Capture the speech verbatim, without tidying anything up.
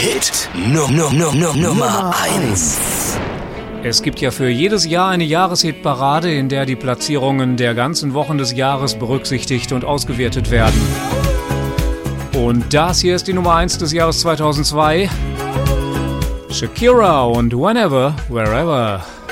Hit Num Num Num Num Nummer eins. Es gibt ja für jedes Jahr eine Jahreshitparade, in der die Platzierungen der ganzen Wochen des Jahres berücksichtigt und ausgewertet werden. Und das hier ist die Nummer eins des Jahres zweitausendzwei. Shakira und Whenever, Wherever.